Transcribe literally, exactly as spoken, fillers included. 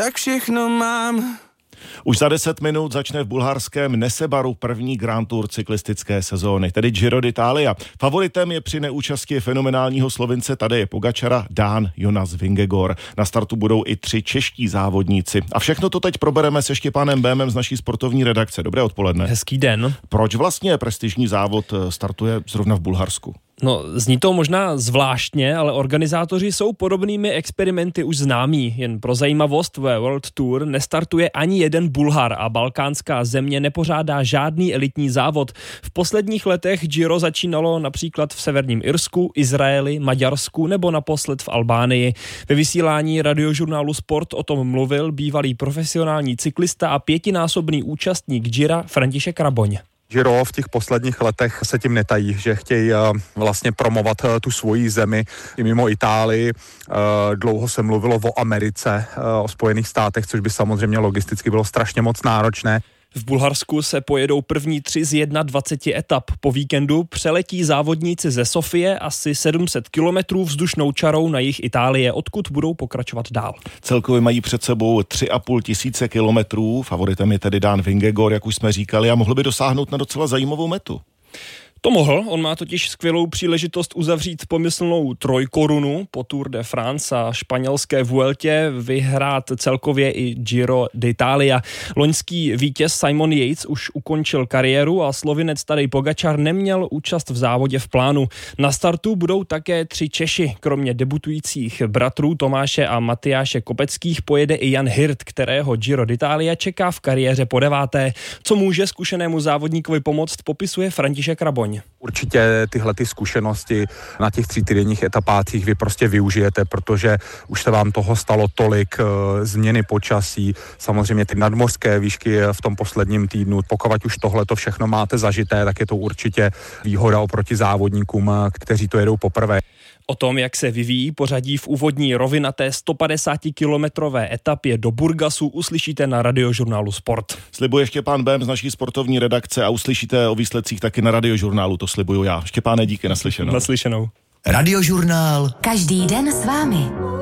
tak všechno mám. Už za deset minut začne v bulharském Nesebaru první Grand Tour cyklistické sezóny, tedy Giro d'Italia. Favoritem je při neúčasti fenomenálního Slovince Tadeje Pogačara dán Jonas Vingegaard. Na startu budou i tři čeští závodníci. A všechno to teď probereme se Štěpánem Bémem z naší sportovní redakce. Dobré odpoledne. Hezký den. Proč vlastně prestižní závod startuje zrovna v Bulharsku? No, zní to možná zvláštně, ale organizátoři jsou podobnými experimenty už známí. Jen pro zajímavost, ve World Tour nestartuje ani jeden Bulhar a balkánská země nepořádá žádný elitní závod. V posledních letech Giro začínalo například v severním Irsku, Izraeli, Maďarsku nebo naposled v Albánii. Ve vysílání radiožurnálu Sport o tom mluvil bývalý profesionální cyklista a pětinásobný účastník Gira František Raboň. Giro v těch posledních letech se tím netají, že chtějí vlastně promovat tu svoji zemi i mimo Itálii. Dlouho se mluvilo o Americe, o Spojených státech, což by samozřejmě logisticky bylo strašně moc náročné. V Bulharsku se pojedou první tři z dvaceti jedna etap. Po víkendu přeletí závodníci ze Sofie asi sedm set kilometrů vzdušnou čarou na jih Itálie, odkud budou pokračovat dál. Celkově mají před sebou tři a půl tisíce kilometrů. Favoritem je tedy dán Vingegaard, jak už jsme říkali, a mohli by dosáhnout na docela zajímavou metu. To mohl, on má totiž skvělou příležitost uzavřít pomyslnou trojkorunu po Tour de France a španělské Vueltě, vyhrát celkově i Giro d'Italia. Loňský vítěz Simon Yates už ukončil kariéru a Slovinec Tadej Pogačar neměl účast v závodě v plánu. Na startu budou také tři Češi, kromě debutujících bratrů Tomáše a Matyáše Kopeckých pojede i Jan Hirt, kterého Giro d'Italia čeká v kariéře po deváté. Co může zkušenému závodníkovi pomoct, popisuje František Raboň. Určitě tyhle ty zkušenosti na těch třítýdenních etapách vy prostě využijete, protože už se vám toho stalo tolik, změny počasí, samozřejmě ty nadmořské výšky v tom posledním týdnu. Pokud už tohle to všechno máte zažité, tak je to určitě výhoda oproti závodníkům, kteří to jedou poprvé. O tom, jak se vyvíjí pořadí v úvodní rovinaté stopadesátikilometrové etapě do Burgasu, uslyšíte na radiožurnálu Sport. Slibuje Štěpán Bém z naší sportovní redakce a uslyšíte o výsledcích taky na radiožurnálu, to slibuju já. Štěpáne, díky, naslyšenou. Naslyšenou. Radiožurnál. Každý den s vámi.